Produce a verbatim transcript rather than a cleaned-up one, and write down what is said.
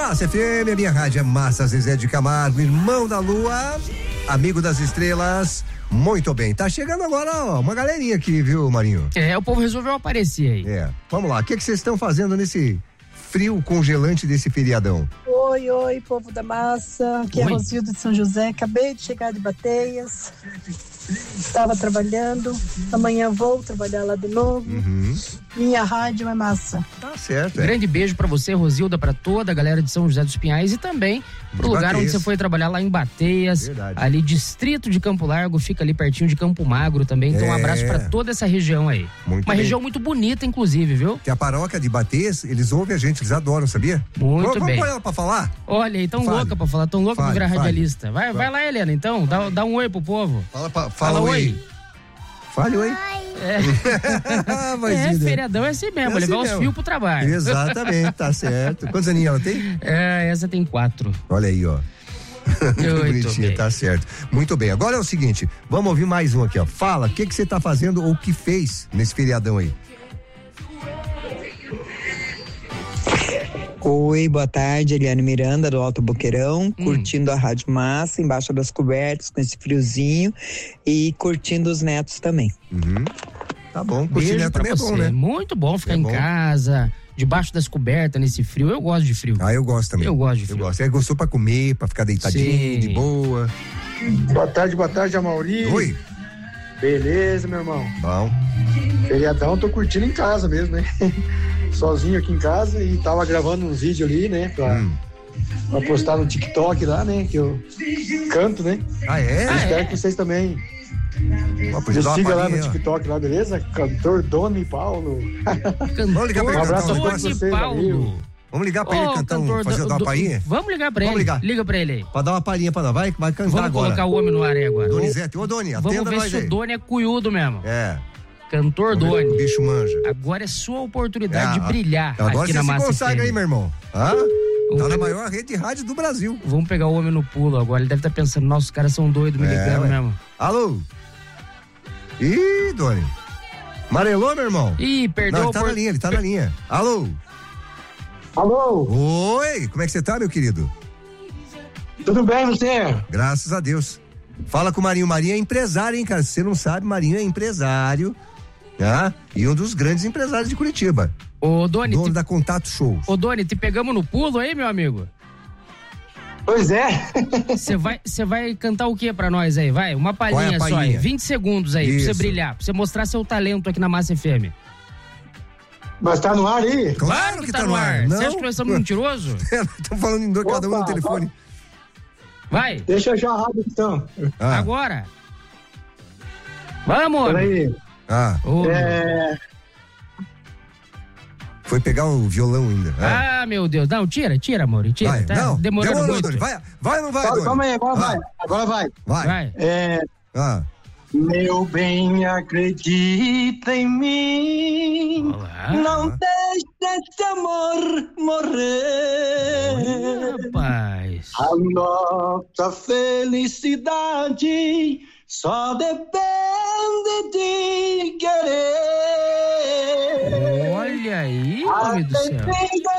Massa F M, a minha rádio é Massa Zezé de Camargo, irmão da lua, amigo das estrelas. Muito bem, tá chegando agora ó, uma galerinha aqui, viu, Marinho? É, o povo resolveu aparecer aí. É, vamos lá, o que que vocês estão fazendo nesse frio congelante desse feriadão? Oi, oi, povo da massa, aqui Oi. é Rosildo de São José, acabei de chegar de Bateias, estava trabalhando, amanhã vou trabalhar lá de novo, Uhum. minha rádio é massa. Tá certo, é. Grande beijo pra você, Rosilda, pra toda a galera de São José dos Pinhais e também pro De lugar Bateias. onde você foi trabalhar lá em Bateias, Verdade. ali distrito de Campo Largo, fica ali pertinho de Campo Magro também, então um É. abraço pra toda essa região aí. Muito Uma bem. região muito bonita, inclusive, viu? Que a paróquia de Batês, eles ouvem a gente, eles adoram, sabia? Muito vamos, bem. Vamos pôr ela pra falar? Olha aí, tão Fale. louca pra falar, tão louca Fale, pra virar fale. radialista. Vai, vai lá, Helena, então, dá, dá um oi pro povo. Fala, pra, Fala fala, oi. oi. Fale oi. É, Vai, é Zilda. feriadão é assim mesmo, É assim levar os mesmo. fios pro trabalho. Exatamente, tá certo. Quantos aninhos ela tem? É, essa tem quatro. Olha aí, ó. Muito Muito bonitinha, bem. tá certo. Muito bem, agora é o seguinte, vamos ouvir mais um aqui, ó. Fala, o que que você tá fazendo ou o que fez nesse feriadão aí? Oi, boa tarde, Eliane Miranda do Alto Boqueirão, Hum. curtindo a Rádio Massa, embaixo das cobertas, com esse friozinho e curtindo os netos também. Uhum. Tá bom, curtir Beijo neto pra também é você. bom, né? Muito bom ficar É em bom. casa, debaixo das cobertas, nesse frio. Eu gosto de frio. Ah, eu gosto também. Eu gosto de Eu frio. gosto. É gostou pra comer, pra ficar deitadinho, Sim. de boa. Boa tarde, boa tarde, Amauri. Oi. Beleza, meu irmão. Bom. Feriadão, tô curtindo em casa mesmo, né? Sozinho aqui em casa e tava gravando uns vídeos ali, né? Pra, Hum. pra postar no TikTok lá, né? Que eu canto, né? Ah, é? Eu espero é? que vocês também Ó, podia me dar uma sigam lá no palhinha, ó. TikTok lá, beleza? Cantor Doni Paulo. Cantor Vamos ligar pra ele Um abraço cantar um a todos negócio? vocês, Paulo. valeu. Vamos ligar pra ele Ô, cantar um, cantor fazer do- dar uma do- palhinha? Vamos ligar pra Vamos ele. ligar. Liga pra ele aí. Pra dar uma palhinha pra nós. Vai, vai cantar Vamos agora. colocar o homem no ar aí agora. Donizete, ô Doni, Vamos atenda ver nós se aí. o Doni é cunhudo mesmo. É. Cantor Vamos ver se Doni. O bicho manja. Agora é sua oportunidade É, de brilhar Agora aqui você na se Massa consagra F M. aí, meu irmão. Hã? Tá na pegar- maior rede de rádio do Brasil. Vamos pegar o homem no pulo agora. Ele deve estar pensando, nossa, os caras são doidos me É, ligando ué. mesmo. Alô? Ih, Doni. Amarelou, meu irmão? Ih, perdeu Não, o ele tá na opor- linha, ele tá na linha. Alô? Alô, Oi, como é que você tá, meu querido? tudo bem você? Graças a Deus. Fala com o Marinho. Marinho é empresário, hein, cara? Se você não sabe, Marinho é empresário, tá? E um dos grandes empresários de Curitiba. Ô, Doni, Dono te... da Contato Show. Ô, Doni, te pegamos no pulo aí, meu amigo? Pois é. Você vai, você vai cantar o que pra nós aí? Vai, uma Qual é palhinha a só aí. palhinha? vinte segundos aí, pra Isso. você brilhar, pra você mostrar seu talento aqui na Massa F M. Mas tá no ar aí? Claro que tá no ar. Não? Você acha que nós somos mentirosos? Estamos falando em dois, cada um no Opa, telefone. Vai, Deixa eu já rápido então. Ah, agora. Vamos, homem. Peraí. ah, Ô, É. foi pegar o violão ainda. Ah, Ah, meu Deus. Não, tira, tira, amor. Tira. vai, Tá não, demorando demorou, muito. Doni. Vai, vai ou não vai, Calma, Doni? calma aí, agora Ah, vai. Agora vai. Vai. Vai. É. Ah, Meu bem, acredita em mim. Olá. Não deixe esse amor morrer. Rapaz. A nossa felicidade só depende de querer. Olha aí, homem do céu.